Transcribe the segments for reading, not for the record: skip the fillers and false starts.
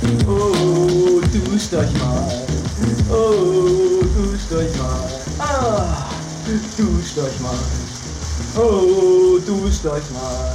Oh, duscht euch mal. Oh, duscht euch mal. Ah, duscht euch mal. Oh, duscht euch mal.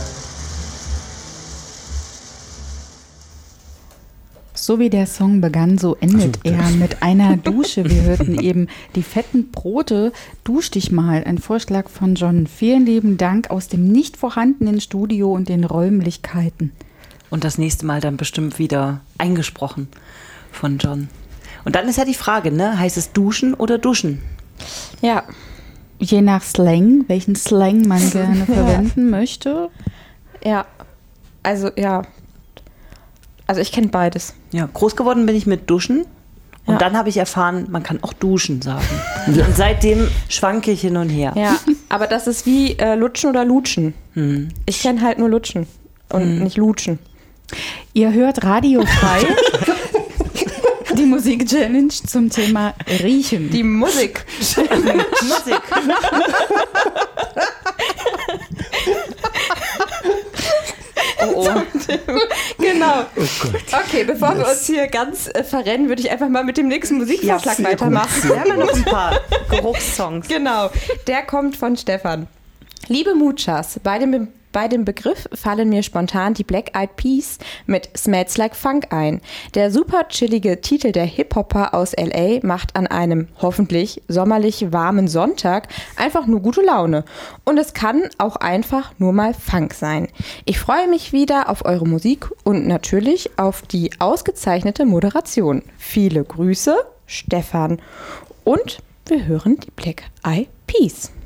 So wie der Song begann, so endet er mit einer Dusche. Wir hörten eben die fetten Brote. Dusch dich mal. Ein Vorschlag von John. Vielen lieben Dank aus dem nicht vorhandenen Studio und den Räumlichkeiten. Und das nächste Mal dann bestimmt wieder eingesprochen von John. Und dann ist ja die Frage, ne? Heißt es duschen oder duschen? Ja. Je nach Slang, welchen Slang man gerne verwenden möchte. Ja. Also, ja. Also ich kenne beides. Ja, groß geworden bin ich mit Duschen. Und dann habe ich erfahren, man kann auch duschen sagen. Und seitdem schwanke ich hin und her. Ja, aber das ist wie Lutschen oder Lutschen. Ich kenne halt nur Lutschen und nicht Lutschen. Ihr hört radiofrei die Musik-Challenge zum Thema Riechen. Die Musik. Musik. Oh. Genau. Oh Gott. Okay, bevor wir uns hier ganz verrennen, würde ich einfach mal mit dem nächsten Musikvorschlag weitermachen. Wir haben ja noch ein paar Geruchssongs. Genau, der kommt von Stefan. Liebe Muchas, bei dem Begriff fallen mir spontan die Black Eyed Peas mit Smells Like Funk ein. Der super chillige Titel der Hip-Hopper aus L.A. macht an einem hoffentlich sommerlich warmen Sonntag einfach nur gute Laune. Und es kann auch einfach nur mal Funk sein. Ich freue mich wieder auf eure Musik und natürlich auf die ausgezeichnete Moderation. Viele Grüße, Stefan. Und wir hören die Black Eyed Peas.